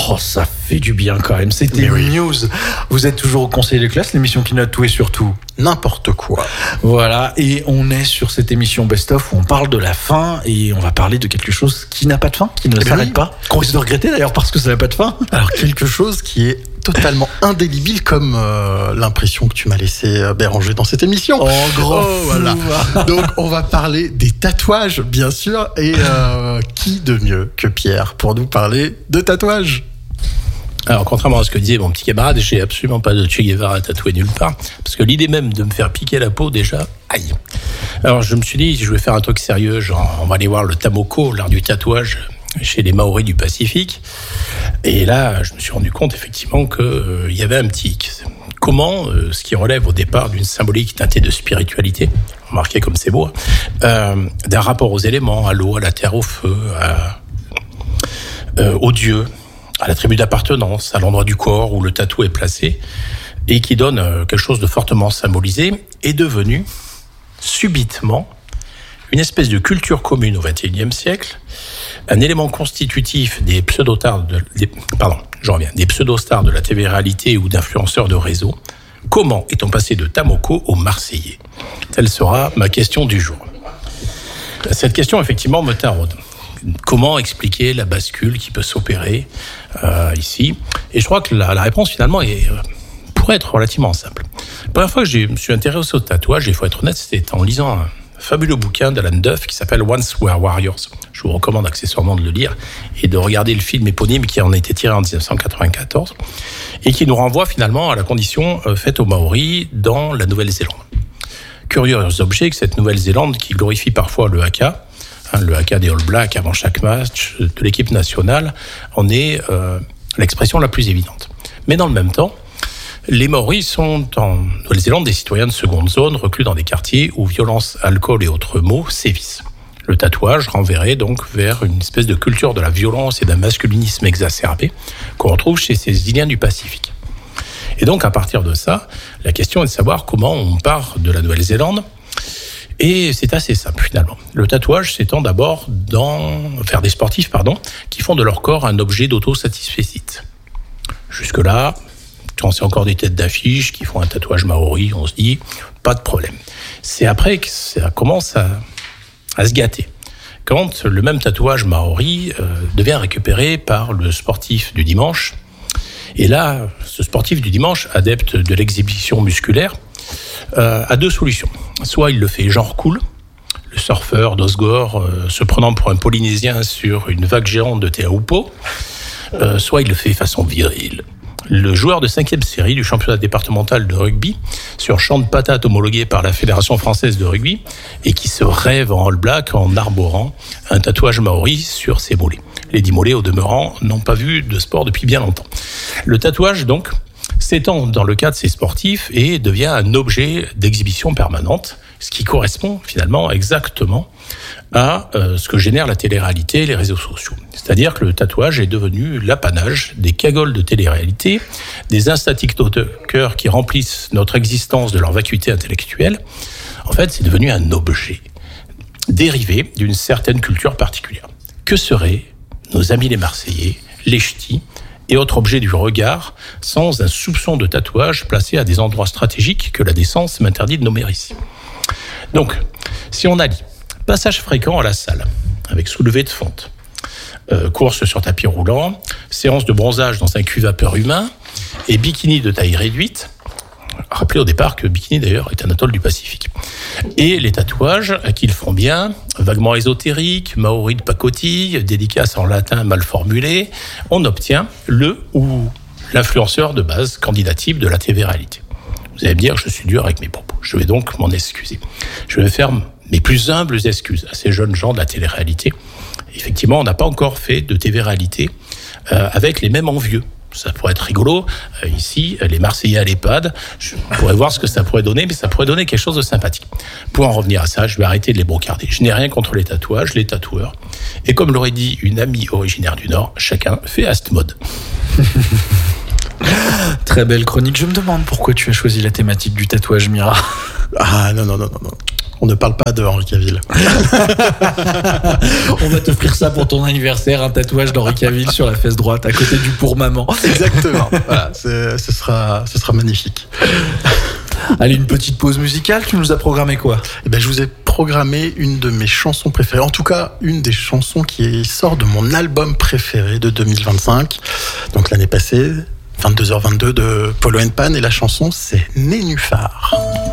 Oh, ça fait du bien quand même. C'était News. Vous êtes toujours au Conseil de classe, l'émission qui note tout et surtout n'importe quoi. Voilà, et on est sur cette émission Best of où on parle de la fin et on va parler de quelque chose qui n'a pas de fin, qui ne s'arrête pas. Qu'on risque de regretter d'ailleurs parce que ça n'a pas de fin. Alors quelque chose qui est totalement indélébile comme l'impression que tu m'as laissé Béranger dans cette émission. Oh, gros voilà. Donc on va parler des tatouages bien sûr et qui de mieux que Pierre pour nous parler de tatouages. Alors, contrairement à ce que disait mon petit camarade, j'ai absolument pas de Che Guevara tatoué nulle part, parce que l'idée même de me faire piquer la peau, déjà, aïe. Alors, je me suis dit, je vais faire un truc sérieux, genre, on va aller voir le tamoko, l'art du tatouage, chez les Maoris du Pacifique. Et là, je me suis rendu compte, effectivement, qu'il y avait un petit hic. Comment, ce qui relève au départ d'une symbolique teintée de spiritualité, remarquez comme c'est beau, d'un rapport aux éléments, à l'eau, à la terre, au feu, aux dieux, à la tribu d'appartenance, à l'endroit du corps où le tatou est placé, et qui donne quelque chose de fortement symbolisé, est devenu subitement une espèce de culture commune au XXIe siècle, un élément constitutif des pseudo-stars de la télé-réalité ou d'influenceurs de réseau. Comment est-on passé de Tamoko au Marseillais ? Telle sera ma question du jour. Cette question, effectivement, me taraude. Comment expliquer la bascule qui peut s'opérer ici ? Et je crois que la réponse, finalement, pourrait être relativement simple. La première fois que je me suis intéressé au tatouage, il faut être honnête, c'était en lisant un fabuleux bouquin d'Alan Duff qui s'appelle Once Were Warriors. Je vous recommande accessoirement de le lire et de regarder le film éponyme qui en a été tiré en 1994 et qui nous renvoie finalement à la condition faite aux Maoris dans la Nouvelle-Zélande. Curieux objet que cette Nouvelle-Zélande qui glorifie parfois le haka, le haka des All Blacks avant chaque match de l'équipe nationale, en est l'expression la plus évidente. Mais dans le même temps, les Maoris sont en Nouvelle-Zélande des citoyens de seconde zone reclus dans des quartiers où violence, alcool et autres maux sévissent. Le tatouage renverrait donc vers une espèce de culture de la violence et d'un masculinisme exacerbé qu'on retrouve chez ces îliens du Pacifique. Et donc à partir de ça, la question est de savoir comment on part de la Nouvelle-Zélande. Et c'est assez simple finalement. Le tatouage s'étend d'abord vers des sportifs qui font de leur corps un objet d'autosatisfecit. Jusque-là, quand c'est encore des têtes d'affiche qui font un tatouage maori, on se dit, pas de problème. C'est après que ça commence à se gâter. Quand le même tatouage maori devient récupéré par le sportif du dimanche, et là, ce sportif du dimanche, adepte de l'exhibition musculaire, a deux solutions. Soit il le fait genre cool, le surfeur d'Osgore se prenant pour un Polynésien sur une vague géante de Teahupo, soit il le fait façon virile. Le joueur de 5e série du championnat départemental de rugby sur champ de patates homologué par la Fédération française de rugby et qui se rêve en All Black en arborant un tatouage maori sur ses mollets. Les 10 mollets, au demeurant, n'ont pas vu de sport depuis bien longtemps. Le tatouage, donc, s'étend dans le cas de ces sportifs et devient un objet d'exhibition permanente, ce qui correspond finalement exactement à ce que génère la télé-réalité et les réseaux sociaux. C'est-à-dire que le tatouage est devenu l'apanage des cagoles de télé-réalité, des insta-tiktokers qui remplissent notre existence de leur vacuité intellectuelle. En fait, c'est devenu un objet dérivé d'une certaine culture particulière. Que seraient nos amis les Marseillais, les ch'tis et autres objets du regard sans un soupçon de tatouage placé à des endroits stratégiques que la décence m'interdit de nommer ici. Donc, si on allie passage fréquent à la salle, avec soulevé de fonte, course sur tapis roulant, séance de bronzage dans un cuve-vapeur humain et bikini de taille réduite. Rappelez au départ que bikini d'ailleurs est un atoll du Pacifique. Et les tatouages qu'ils font bien, vaguement ésotériques, maoris de pacotille, dédicaces en latin mal formulées, on obtient le ou l'influenceur de base candidat type de la TV-réalité. Vous allez me dire que je suis dur avec mes propos. Je vais donc m'en excuser. Je vais faire mes plus humbles excuses à ces jeunes gens de la télé-réalité. Effectivement, on n'a pas encore fait de TV-réalité avec les mêmes envieux. Ça pourrait être rigolo. Ici, les Marseillais à l'EHPAD, je pourrais voir ce que ça pourrait donner, mais ça pourrait donner quelque chose de sympathique. Pour en revenir à ça, je vais arrêter de les brocarder. Je n'ai rien contre les tatouages, les tatoueurs. Et comme l'aurait dit une amie originaire du Nord, chacun fait à cette mode. Très belle chronique. Je me demande pourquoi tu as choisi la thématique du tatouage, Mira. Ah non. On ne parle pas de Henri Cavill. On va t'offrir ça pour ton anniversaire, un tatouage d'Henri Cavill sur la fesse droite, à côté du pour maman. Exactement. Voilà, ce sera magnifique. Allez, une petite pause musicale. Tu nous as programmé quoi ? Eh ben, je vous ai programmé une de mes chansons préférées. En tout cas, une des chansons qui sort de mon album préféré de 2025. Donc l'année passée, 22h22 de Polo & Pan. Et la chanson, c'est Nénuphar.